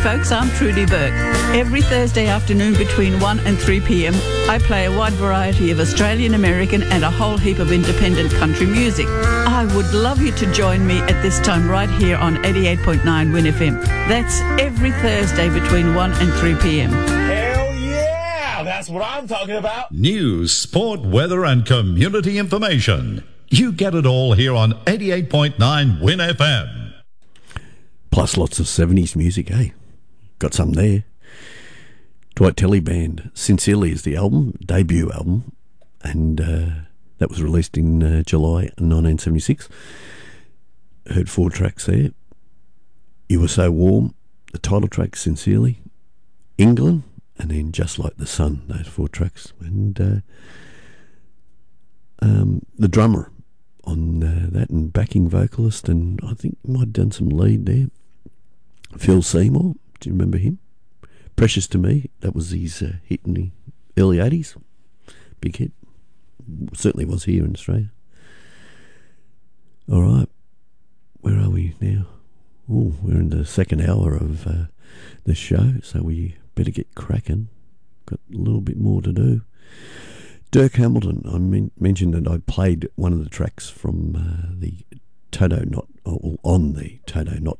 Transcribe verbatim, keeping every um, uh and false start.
folks, I'm Trudy Burke. Every Thursday afternoon between one and three p.m, I play a wide variety of Australian, American and a whole heap of independent country music. I would love you to join me at this time right here on eighty-eight point nine Win F M. That's every Thursday between one and three p.m. Hell yeah! That's what I'm talking about. News, sport, weather and community information. You get it all here on eighty-eight point nine Win F M. Plus lots of seventies music, eh? Got some there. Dwight Telly Band, Sincerely is the album, debut album, and uh, that was released in uh, July nineteen seventy-six. Heard four tracks there. You Were So Warm, the title track, Sincerely, England, and then Just Like the Sun, those four tracks. And uh, um, the drummer on uh, that and backing vocalist, and I think he might have done some lead there, Phil Seymour. Do you remember him? Precious to Me, that was his uh, hit in the early eighties. Big hit. Certainly was here in Australia. All right, where are we now? Oh, we're in the second hour of uh, the show, so we better get cracking. Got a little bit more to do. Dirk Hamilton, I men- mentioned that I played one of the tracks from uh, the Toto Not, or on the Toto Not